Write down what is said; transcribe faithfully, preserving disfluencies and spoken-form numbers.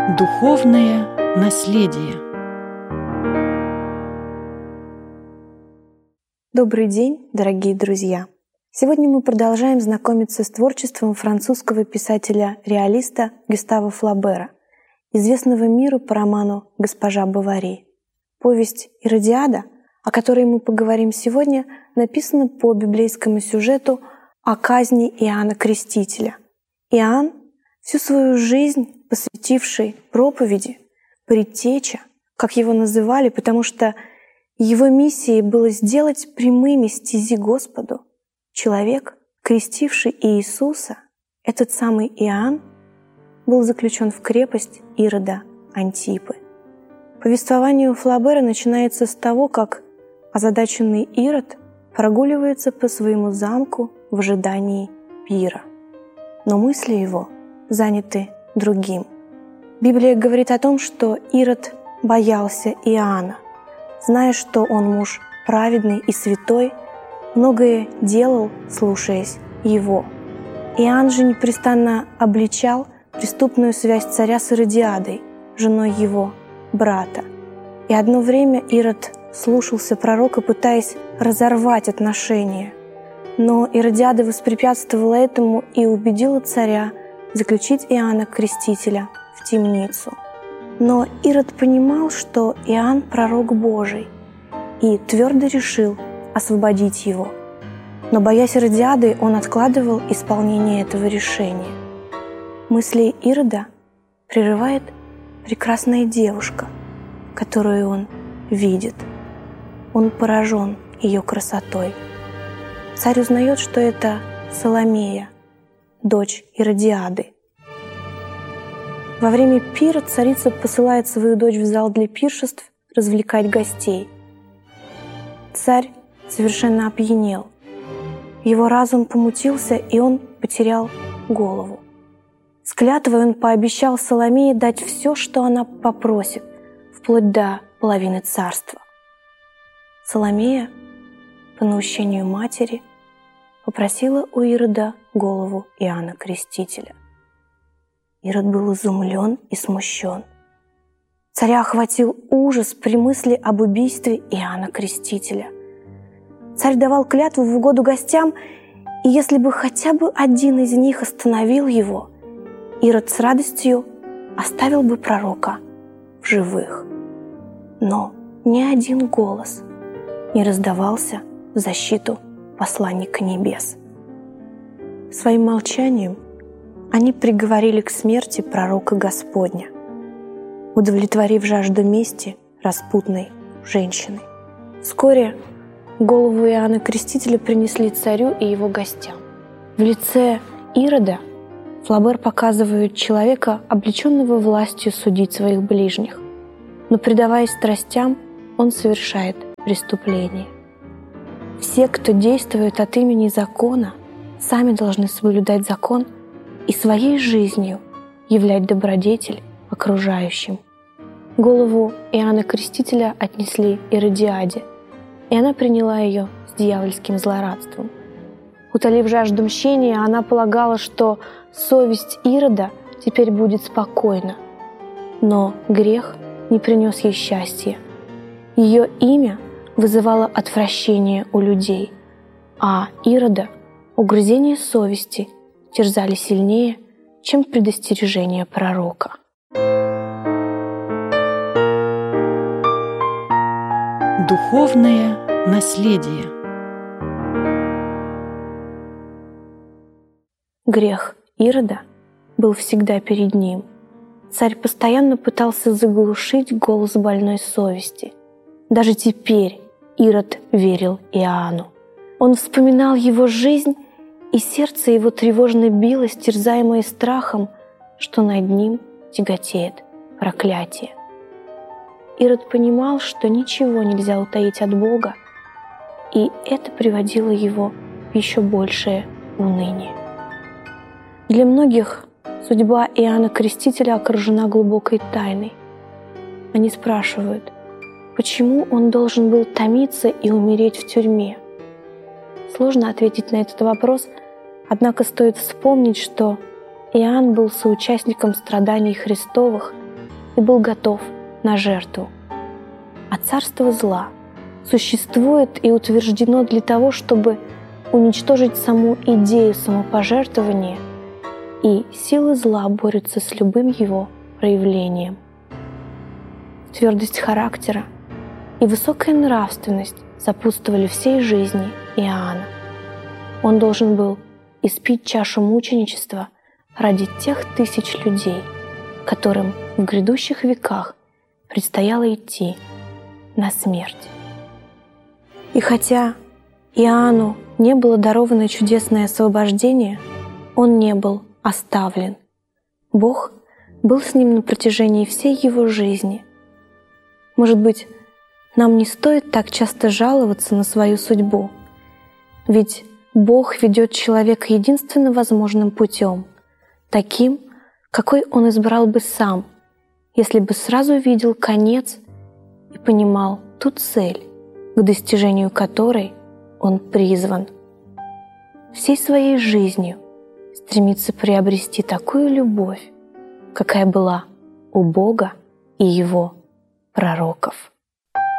Духовное наследие. Добрый день, дорогие друзья! Сегодня мы продолжаем знакомиться с творчеством французского писателя-реалиста Гюстава Флобера, известного миру по роману «Госпожа Бовари». Повесть «Иродиада», о которой мы поговорим сегодня, написана по библейскому сюжету о казни Иоанна Крестителя. Иоанн, всю свою жизнь посвятивший проповеди, предтеча, как его называли, потому что его миссией было сделать прямыми стези Господу. Человек, крестивший Иисуса, этот самый Иоанн, был заключен в крепость Ирода Антипы. Повествование у Флобера начинается с того, как озадаченный Ирод прогуливается по своему замку в ожидании пира. Но мысли его заняты другим. Библия говорит о том, что Ирод боялся Иоанна, зная, что он муж праведный и святой, многое делал, слушаясь его. Иоанн же непрестанно обличал преступную связь царя с Иродиадой, женой его брата. И одно время Ирод слушался пророка, пытаясь разорвать отношения. Но Иродиада воспрепятствовала этому и убедила царя заключить Иоанна Крестителя в темницу. Но Ирод понимал, что Иоанн — пророк Божий, и твердо решил освободить его. Но, боясь Иродиады, он откладывал исполнение этого решения. Мысли Ирода прерывает прекрасная девушка, которую он видит. Он поражен ее красотой. Царь узнает, что это Соломея, дочь Иродиады. Во время пира царица посылает свою дочь в зал для пиршеств развлекать гостей. Царь совершенно опьянел. Его разум помутился, и он потерял голову. С клятвой он пообещал Соломее дать все, что она попросит, вплоть до половины царства. Соломея, по наущению матери, попросила у Ирода голову Иоанна Крестителя. Ирод был изумлен и смущен. Царя охватил ужас при мысли об убийстве Иоанна Крестителя. Царь давал клятву в угоду гостям, и если бы хотя бы один из них остановил его, Ирод с радостью оставил бы пророка в живых. Но ни один голос не раздавался в защиту посланника небес. Своим молчанием они приговорили к смерти пророка Господня, удовлетворив жажду мести распутной женщины. Вскоре голову Иоанна Крестителя принесли царю и его гостям. В лице Ирода Флобер показывает человека, облеченного властью судить своих ближних, но, предаваясь страстям, он совершает преступление. Все, кто действует от имени закона, сами должны соблюдать закон и своей жизнью являть добродетель окружающим. Голову Иоанна Крестителя отнесли Иродиаде, и она приняла ее с дьявольским злорадством. Утолив жажду мщения, она полагала, что совесть Ирода теперь будет спокойна. Но грех не принес ей счастья. Ее имя вызывало отвращение у людей, а Ирода угрызения совести терзали сильнее, чем предостережение пророка. Духовное наследие. Грех Ирода был всегда перед ним. Царь постоянно пытался заглушить голос больной совести. Даже теперь Ирод верил Иоанну. Он вспоминал его жизнь, и сердце его тревожно билось, терзаемое страхом, что над ним тяготеет проклятие. Ирод понимал, что ничего нельзя утаить от Бога, и это приводило его в еще большее уныние. Для многих судьба Иоанна Крестителя окружена глубокой тайной. Они спрашивают, почему он должен был томиться и умереть в тюрьме? Сложно ответить на этот вопрос, однако стоит вспомнить, что Иоанн был соучастником страданий Христовых и был готов на жертву. А царство зла существует и утверждено для того, чтобы уничтожить саму идею самопожертвования, и силы зла борются с любым его проявлением. Твердость характера и высокая нравственность сопутствовали всей жизни Иоанна. Он должен был испить чашу мученичества ради тех тысяч людей, которым в грядущих веках предстояло идти на смерть. И хотя Иоанну не было даровано чудесное освобождение, он не был оставлен. Бог был с ним на протяжении всей его жизни. Может быть, нам не стоит так часто жаловаться на свою судьбу, ведь Бог ведет человека единственно возможным путем, таким, какой он избрал бы сам, если бы сразу видел конец и понимал ту цель, к достижению которой он призван. Всей своей жизнью стремится приобрести такую любовь, какая была у Бога и Его пророков.